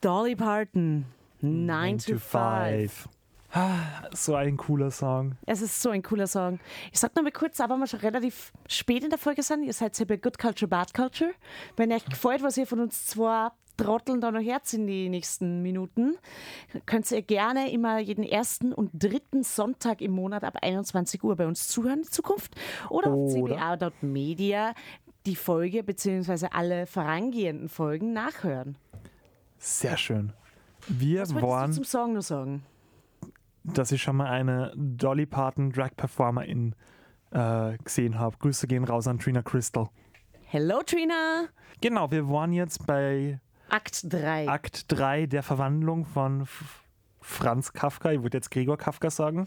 Dolly Parton, 9 to 5. So ein cooler Song. Es ist so ein cooler Song. Ich sag noch mal kurz, aber wir schon relativ spät in der Folge sind, ihr seid ja bei Good Culture, Bad Culture. Wenn euch gefällt, was ihr von uns zwei Trotteln da noch herz in die nächsten Minuten, könnt ihr gerne immer jeden ersten und dritten Sonntag im Monat ab 21 Uhr bei uns zuhören in Zukunft. Oder auf cba.media die Folge bzw. alle vorangehenden Folgen nachhören. Sehr schön. Was wolltest du zum Song noch sagen? Dass ich schon mal eine Dolly Parton Drag-Performerin gesehen habe. Grüße gehen raus an Trina Crystal. Hello Trina! Genau, wir waren jetzt bei Akt 3. Akt 3 der Verwandlung von Franz Kafka. Ich würde jetzt Gregor Kafka sagen.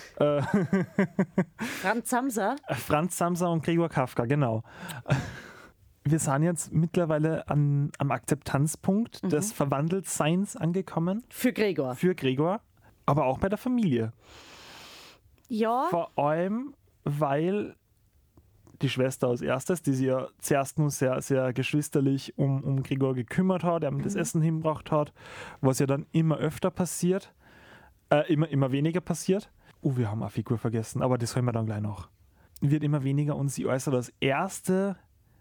Franz Samsa. Franz Samsa und Gregor Kafka, genau. Wir sind jetzt mittlerweile am Akzeptanzpunkt des Verwandeltseins angekommen. Für Gregor. Aber auch bei der Familie. Ja. Vor allem, weil die Schwester als erstes, die sich ja zuerst nur sehr, sehr geschwisterlich um Gregor gekümmert hat, ihm das Essen hingebracht hat, was ja dann immer öfter passiert, immer weniger passiert. Wir haben eine Figur vergessen, aber das hören wir dann gleich noch. Wird immer weniger und sie äußert als Erste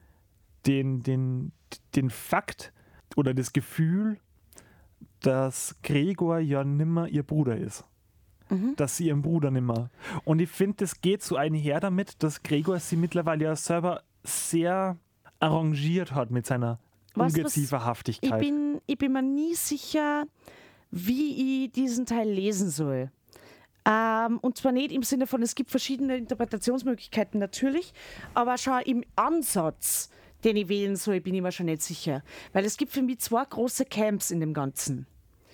den Fakt oder das Gefühl, dass Gregor ja nimmer ihr Bruder ist. Dass sie ihren Bruder nimmer. Und ich finde, das geht so einher damit, dass Gregor sie mittlerweile ja selber sehr arrangiert hat mit seiner Ungezieferhaftigkeit. Ich bin mir nie sicher, wie ich diesen Teil lesen soll. Und zwar nicht im Sinne von, es gibt verschiedene Interpretationsmöglichkeiten natürlich, aber schon im Ansatz, den ich wählen soll, bin ich mir schon nicht sicher. Weil es gibt für mich zwei große Camps in dem Ganzen.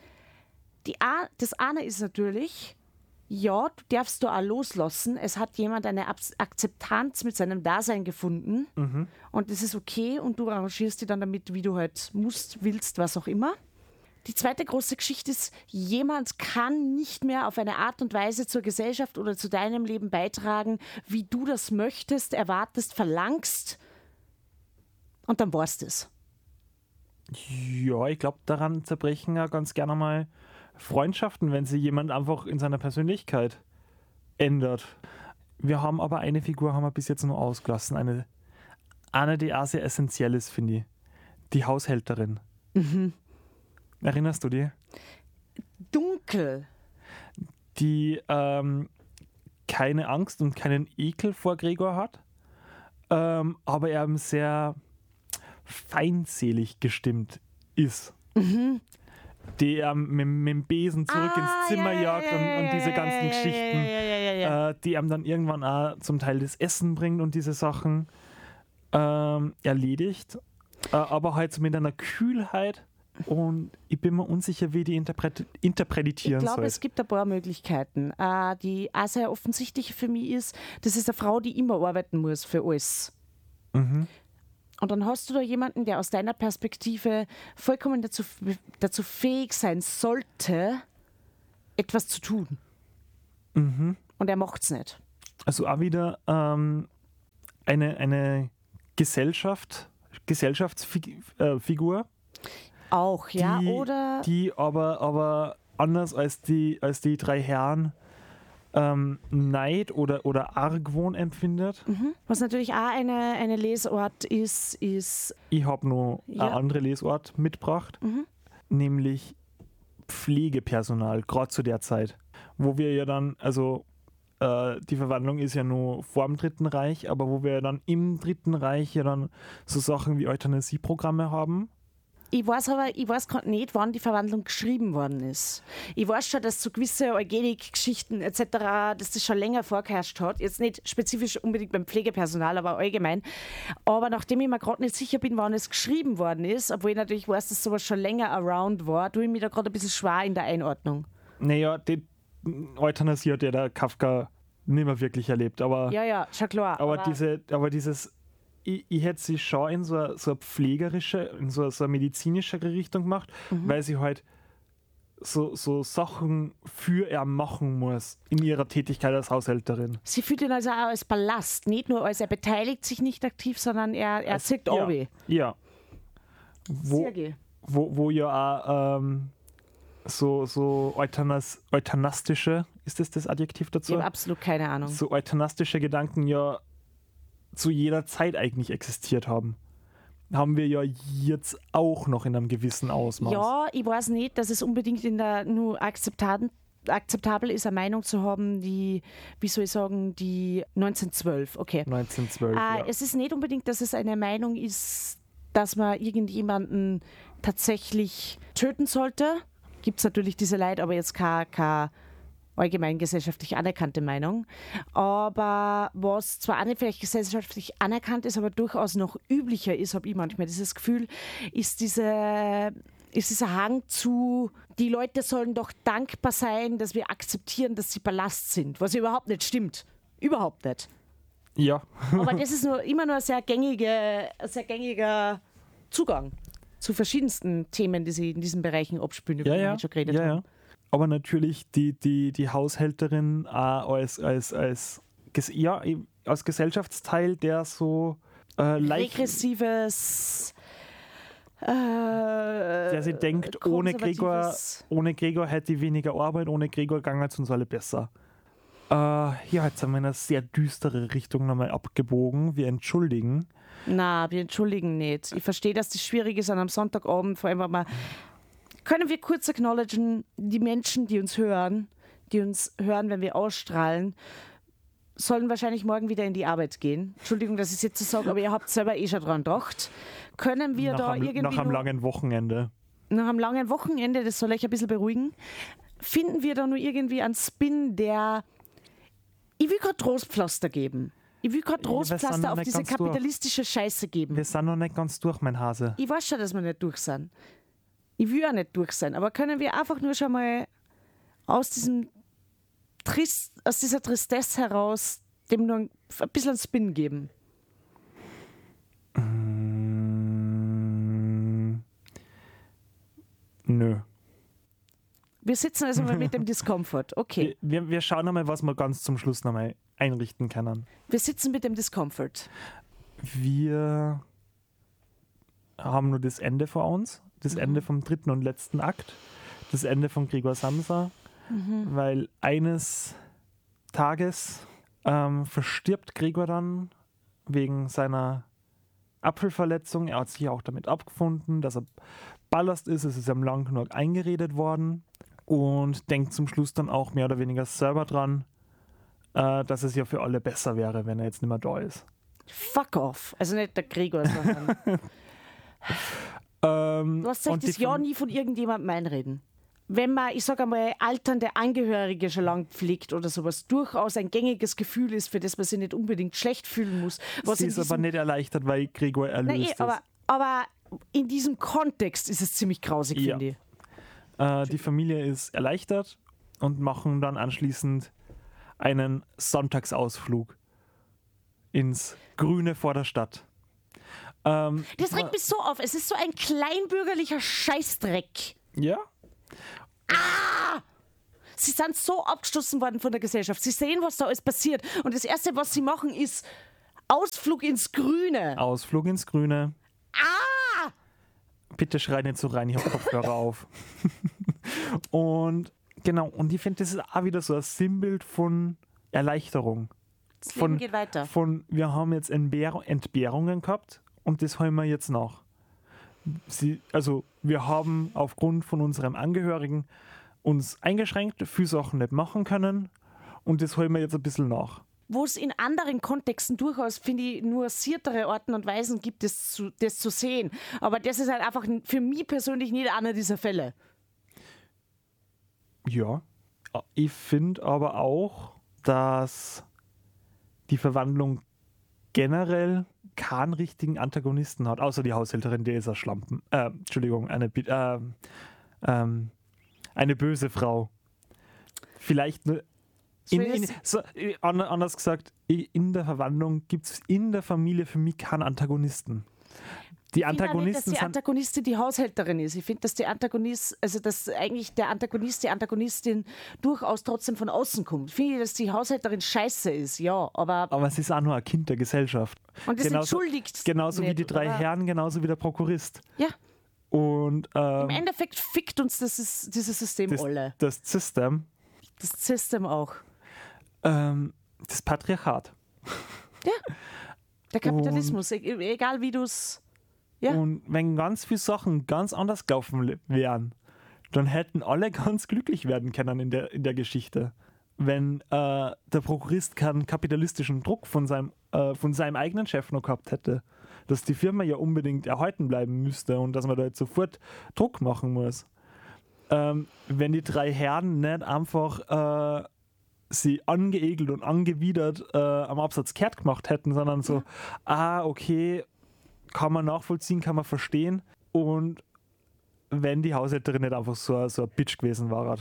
Das eine ist natürlich, ja, du darfst du auch loslassen. Es hat jemand eine Akzeptanz mit seinem Dasein gefunden und das ist okay und du arrangierst dich dann damit, wie du halt musst, willst, was auch immer. Die zweite große Geschichte ist, jemand kann nicht mehr auf eine Art und Weise zur Gesellschaft oder zu deinem Leben beitragen, wie du das möchtest, erwartest, verlangst und dann war's das. Ja, ich glaube, daran zerbrechen ja ganz gerne mal Freundschaften, wenn sich jemand einfach in seiner Persönlichkeit ändert. Wir haben aber eine Figur haben wir bis jetzt nur ausgelassen. Eine, die auch sehr essentiell ist, finde ich. Die Haushälterin. Erinnerst du dich? Dunkel. Die keine Angst und keinen Ekel vor Gregor hat, aber eben sehr feinselig gestimmt ist. Die mit dem Besen zurück ins Zimmer jagt und diese ganzen Geschichten, die ihm dann irgendwann auch zum Teil das Essen bringt und diese Sachen erledigt, aber halt so mit einer Kühlheit und ich bin mir unsicher, wie die interpretieren soll. Ich glaube, es gibt ein paar Möglichkeiten. Die auch sehr offensichtlich für mich ist, das ist eine Frau, die immer arbeiten muss für alles. Und dann hast du da jemanden, der aus deiner Perspektive vollkommen dazu fähig sein sollte, etwas zu tun. Und er macht es nicht. Also auch wieder eine Gesellschaftsfigur. Auch, ja, oder? Die aber anders als die drei Herren Neid oder Argwohn empfindet. Was natürlich auch eine Lesart ist... Ich habe noch eine andere Lesart mitgebracht, nämlich Pflegepersonal, gerade zu der Zeit, wo wir ja dann, also die Verwandlung ist ja nur vor dem Dritten Reich, aber wo wir ja dann im Dritten Reich ja dann so Sachen wie Euthanasieprogramme haben. Ich weiß gerade nicht, wann die Verwandlung geschrieben worden ist. Ich weiß schon, dass so gewisse Eugenik-Geschichten etc., dass das schon länger vorgeherrscht hat. Jetzt nicht spezifisch unbedingt beim Pflegepersonal, aber allgemein. Aber nachdem ich mir gerade nicht sicher bin, wann es geschrieben worden ist, obwohl ich natürlich weiß, dass sowas schon länger around war, tue ich mich da gerade ein bisschen schwer in der Einordnung. Naja, die Euthanasie hat ja der Kafka nicht mehr wirklich erlebt. Aber, ja, schon klar. Aber dieses... Ich hätte sie schon in so eine pflegerische, in so eine medizinische Richtung gemacht, weil sie halt so Sachen für er machen muss in ihrer Tätigkeit als Haushälterin. Sie fühlt ihn also auch als Ballast, nicht nur als er beteiligt sich nicht aktiv, sondern er zieht Ja. wo ja auch so euthanastische, ist das Adjektiv dazu? Ich habe absolut keine Ahnung. So euthanastische Gedanken ja zu jeder Zeit eigentlich existiert haben. Haben wir ja jetzt auch noch in einem gewissen Ausmaß. Ja, ich weiß nicht, dass es unbedingt nur akzeptabel ist, eine Meinung zu haben, die 1912, okay. 1912, ja. Es ist nicht unbedingt, dass es eine Meinung ist, dass man irgendjemanden tatsächlich töten sollte. Gibt es natürlich diese Leute, aber jetzt keine allgemein gesellschaftlich anerkannte Meinung. Aber was zwar auch nicht vielleicht gesellschaftlich anerkannt ist, aber durchaus noch üblicher ist, habe ich manchmal dieses Gefühl, ist dieser Hang zu, die Leute sollen doch dankbar sein, dass wir akzeptieren, dass sie Ballast sind, was überhaupt nicht stimmt. Überhaupt nicht. Ja. Aber das ist immer nur ein sehr gängiger Zugang zu verschiedensten Themen, die sie in diesen Bereichen abspülen, über die wir schon geredet haben. Ja. Aber natürlich die Haushälterin als Gesellschaftsteil, der so regressives, der sie denkt, ohne Gregor hätte ich weniger Arbeit, ohne Gregor ging es uns alle besser. Jetzt haben wir in eine sehr düstere Richtung nochmal abgebogen. Wir entschuldigen. Na, wir entschuldigen nicht. Ich verstehe, dass das schwierig ist an einem Sonntagabend, vor allem, wenn können wir kurz acknowledgen, die Menschen, die uns hören, wenn wir ausstrahlen, sollen wahrscheinlich morgen wieder in die Arbeit gehen. Entschuldigung, dass ich es jetzt so sage, aber ihr habt selber schon dran gedacht. Können wir nach einem langen Wochenende. Nach einem langen Wochenende, das soll euch ein bisschen beruhigen, finden wir da nur irgendwie einen Spin, der... Ich will gerade Trostpflaster geben. Ich will gerade Trostpflaster auf diese kapitalistische Scheiße geben. Wir sind noch nicht ganz durch, mein Hase. Ich weiß schon, dass wir nicht durch sind. Ich will auch nicht durch sein, aber können wir einfach nur schon mal aus dieser Tristesse heraus dem nur ein bisschen einen Spin geben? Nö. Wir sitzen also mal mit dem Discomfort. Okay. Wir schauen einmal, was wir ganz zum Schluss nochmal einrichten können. Wir sitzen mit dem Discomfort. Wir haben nur das Ende vor uns. Das Ende vom dritten und letzten Akt. Das Ende von Gregor Samsa. Weil eines Tages verstirbt Gregor dann wegen seiner Apfelverletzung. Er hat sich auch damit abgefunden, dass er Ballast ist. Es ist ihm lang genug eingeredet worden. Und denkt zum Schluss dann auch mehr oder weniger selber dran, dass es ja für alle besser wäre, wenn er jetzt nicht mehr da ist. Fuck off. Also nicht der Gregor, sondern... Du hast gesagt, das ja nie von irgendjemandem einreden. Wenn man, ich sage einmal, alternde Angehörige schon lang pflegt oder sowas, durchaus ein gängiges Gefühl ist, für das man sich nicht unbedingt schlecht fühlen muss. Sie ist aber nicht erleichtert, weil Gregor erlöst ist. Aber in diesem Kontext ist es ziemlich grausig, finde ich. Die Familie ist erleichtert und machen dann anschließend einen Sonntagsausflug ins Grüne vor der Stadt. Das regt mich so auf. Es ist so ein kleinbürgerlicher Scheißdreck. Ja. Sie sind so abgestoßen worden von der Gesellschaft. Sie sehen, was da alles passiert. Und das Erste, was sie machen, ist Ausflug ins Grüne. Ausflug ins Grüne. Bitte schrei nicht so rein, ich habe Kopfhörer auf. Und genau, und ich finde, das ist auch wieder so ein Sinnbild von Erleichterung. Das Leben geht weiter. Wir haben jetzt Entbehrungen gehabt und das haben wir jetzt nach. Wir haben aufgrund von unserem Angehörigen uns eingeschränkt, viele Sachen nicht machen können und das holen wir jetzt ein bisschen nach. Wo es in anderen Kontexten durchaus, finde ich, nuanciertere Arten und Weisen gibt, das zu sehen. Aber das ist halt einfach für mich persönlich nicht einer dieser Fälle. Ja, ich finde aber auch, dass die Verwandlung generell keinen richtigen Antagonisten hat, außer die Haushälterin, die ist ein Schlampen. Entschuldigung, eine böse Frau. Vielleicht nur. Anders gesagt, in der Verwandlung gibt es in der Familie für mich keinen Antagonisten. Die Antagonisten die Antagonistin die Haushälterin ist. Ich finde, dass dass eigentlich der Antagonist, die Antagonistin durchaus trotzdem von außen kommt. Ich finde, dass die Haushälterin scheiße ist, ja, aber sie ist auch nur ein Kind der Gesellschaft. Und das entschuldigt genauso nicht, wie die drei Herren, genauso wie der Prokurist. Ja. Und Und Im Endeffekt fickt uns dieses System alle. das System, Das System auch. das Patriarchat. Ja. Der Kapitalismus, egal wie du es. Ja. Und wenn ganz viele Sachen ganz anders gelaufen wären, dann hätten alle ganz glücklich werden können in der Geschichte. Wenn der Prokurist keinen kapitalistischen Druck von seinem eigenen Chef noch gehabt hätte, dass die Firma ja unbedingt erhalten bleiben müsste und dass man da jetzt sofort Druck machen muss. Wenn die drei Herren nicht einfach sie angeekelt und angewidert am Absatz kehrt gemacht hätten, sondern so, okay, kann man nachvollziehen, kann man verstehen. Und wenn die Haushälterin nicht einfach so ein Bitch gewesen war.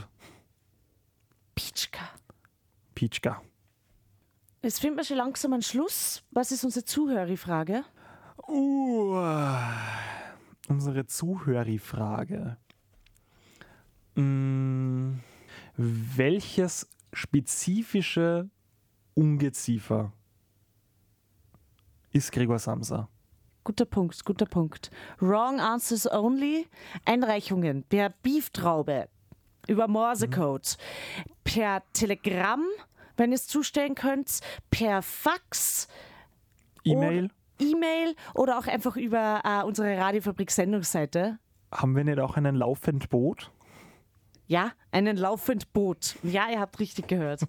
Pitschka. Jetzt finden wir schon langsam einen Schluss. Was ist unsere Zuhörerfrage? Unsere Zuhörerfrage. Welches spezifische Ungeziefer ist Gregor Samsa? Guter Punkt. Wrong answers only. Einreichungen per Beeftraube, über Morsecode, per Telegramm, wenn ihr es zustellen könnt, per Fax, E-Mail. Oder auch einfach über unsere Radiofabrik-Sendungsseite. Haben wir nicht auch einen laufend Boot? Ja, einen laufend Boot. Ja, ihr habt richtig gehört.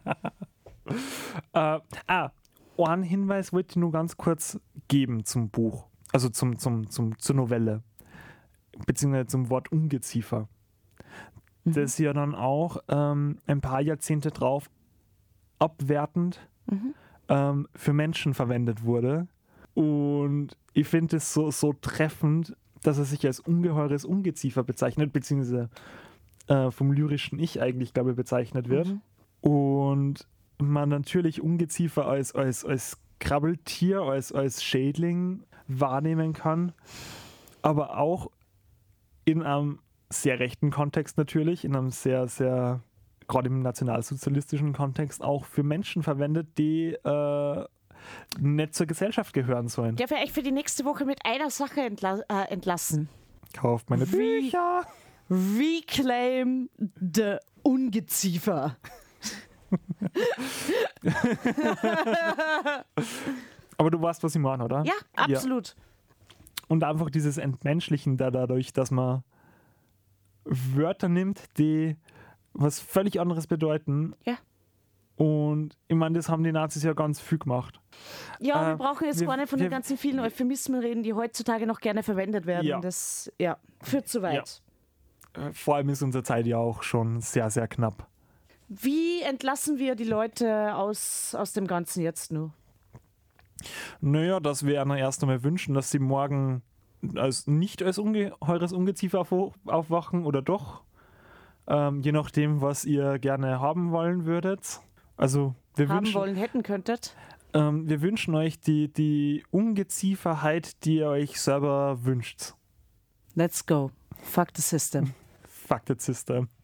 Einen Hinweis wollte ich nur ganz kurz geben zum Buch, also zur Novelle, beziehungsweise zum Wort Ungeziefer. Das ja dann auch ein paar Jahrzehnte drauf abwertend für Menschen verwendet wurde. Und ich finde es so treffend, dass er sich als ungeheures Ungeziefer bezeichnet, beziehungsweise vom lyrischen Ich eigentlich, glaube ich, bezeichnet wird. Und man natürlich Ungeziefer als Krabbeltier, als Schädling wahrnehmen kann, aber auch in einem sehr rechten Kontext natürlich, in einem sehr, sehr, gerade im nationalsozialistischen Kontext, auch für Menschen verwendet, die nicht zur Gesellschaft gehören sollen. Darf ich euch für die nächste Woche mit einer Sache entlassen? Kauft meine Bücher! Reclaim the Ungeziefer. Aber du weißt, was ich meine, oder? Ja, absolut. Ja. Und einfach dieses Entmenschlichen dadurch, dass man Wörter nimmt, die was völlig anderes bedeuten. Ja. Und ich meine, das haben die Nazis ja ganz viel gemacht. Ja, wir brauchen jetzt gar nicht von den ganzen vielen Euphemismen reden, die heutzutage noch gerne verwendet werden. Ja. Das führt zu weit. Ja. Vor allem ist unsere Zeit ja auch schon sehr, sehr knapp. Wie entlassen wir die Leute aus dem Ganzen jetzt nur? Naja, dass wir ihnen erst einmal wünschen, dass sie morgen nicht als ungeheures Ungeziefer aufwachen oder doch. Je nachdem, was ihr gerne haben wollen würdet. Also wir hätten könntet. Wir wünschen euch die Ungezieferheit, die ihr euch selber wünscht. Let's go. Fuck the system. Fuck the system.